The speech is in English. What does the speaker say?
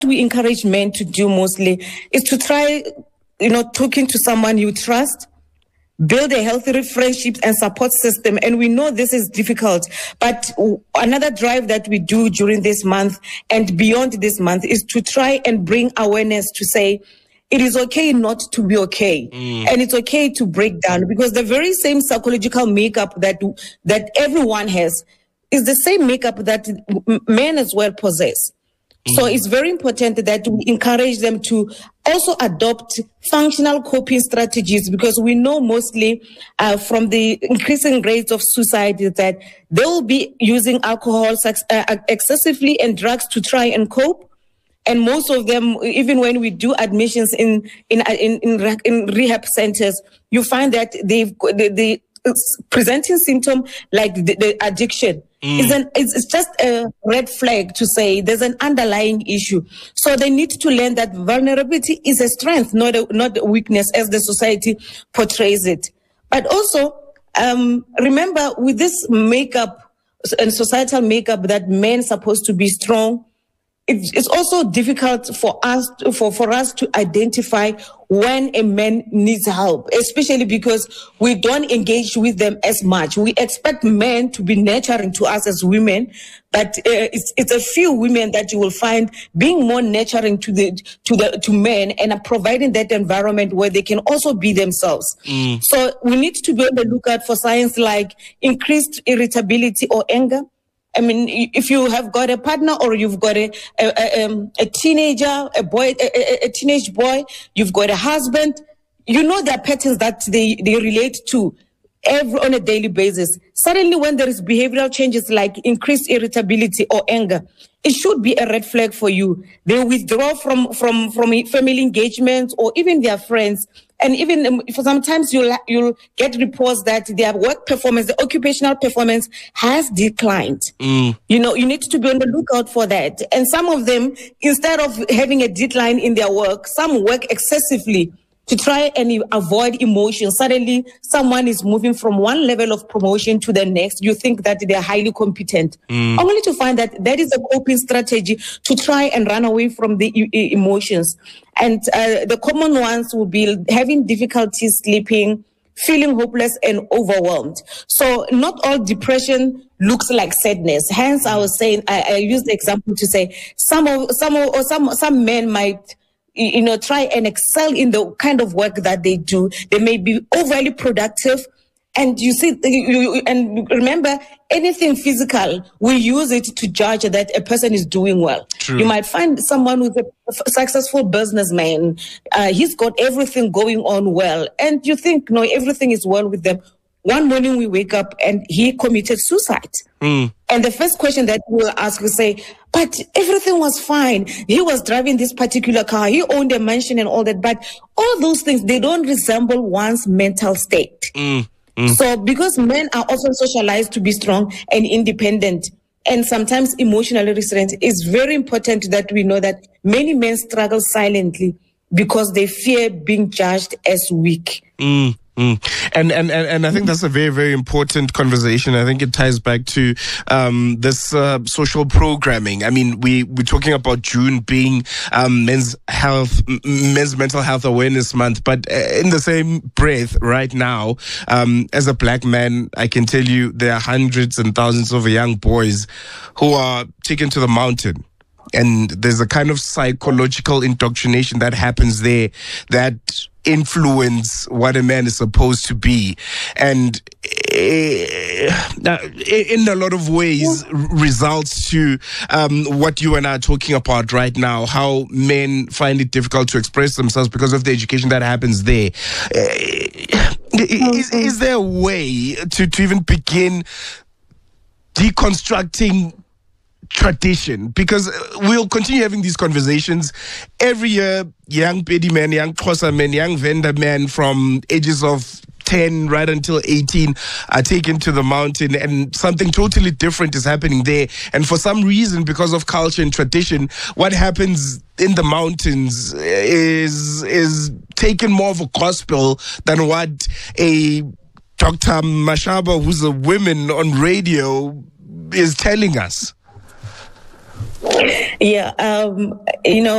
we encourage men to do mostly is to try, talking to someone you trust, build a healthy friendships and support system. And we know this is difficult, but another drive that we do during this month and beyond this month is to try and bring awareness to say, it is okay not to be okay. And it's okay to break down, because the very same psychological makeup that everyone has is the same makeup that men as well possess. So it's very important that we encourage them to also adopt functional coping strategies, because we know mostly from the increasing rates of suicide that they will be using alcohol excessively and drugs to try and cope. And most of them, even when we do admissions in rehab centers, you find that the presenting symptom like the addiction. It's just a red flag to say there's an underlying issue. So they need to learn that vulnerability is a strength, not a weakness, as the society portrays it. But also, remember, with this makeup and societal makeup that men are supposed to be strong, it's also difficult for us to identify when a man needs help, especially because we don't engage with them as much. We expect men to be nurturing to us as women, but it's a few women that you will find being more nurturing to men and are providing that environment where they can also be themselves. So we need to be on the lookout for signs like increased irritability or anger. I mean, if you have got a partner or you've got a teenager, a teenage boy, you've got a husband, you know there are patterns that they relate to on a daily basis. Suddenly, when there is behavioral changes like increased irritability or anger, it should be a red flag for you. They withdraw from family engagements or even their friends. And even for sometimes you'll get reports that their work performance, the occupational performance has declined. You need to be on the lookout for that. And some of them, instead of having a decline in their work, some work excessively to try and avoid emotion. Suddenly, someone is moving from one level of promotion to the next. You think that they're highly competent, only to find that is a coping strategy to try and run away from the emotions. And the common ones will be having difficulty sleeping, feeling hopeless and overwhelmed. So not all depression looks like sadness. Hence, I was saying, I used the example to say some men might try and excel in the kind of work that they do. They may be overly productive. And you see, and remember, anything physical, we use it to judge that a person is doing well. True. You might find someone who's a successful businessman. He's got everything going on well. And you think, no, everything is well with them. One morning we wake up and he committed suicide. And the first question that we'll ask will say, but everything was fine. He was driving this particular car. He owned a mansion and all that. But all those things, they don't resemble one's mental state. So because men are often socialized to be strong and independent and sometimes emotionally restrained, it's very important that we know that many men struggle silently because they fear being judged as weak. And I think that's a very, very important conversation. I think it ties back to this social programming. I mean, we're talking about June being men's mental health awareness month, but in the same breath right now, as a black man, I can tell you there are hundreds and thousands of young boys who are taken to the mountain. And there's a kind of psychological indoctrination that happens there that influence what a man is supposed to be. And in a lot of ways results to what you and I are talking about right now, how men find it difficult to express themselves because of the education that happens there. Is there a way to even begin deconstructing tradition? Because we'll continue having these conversations every year. Young Pedi men, young Xhosa men, young Venda men from ages of 10 right until 18 are taken to the mountain, and something totally different is happening there. And for some reason, because of culture and tradition, what happens in the mountains is taken more of a gospel than what a Dr. Mashaba, who's a woman on radio, is telling us. Yeah, you know,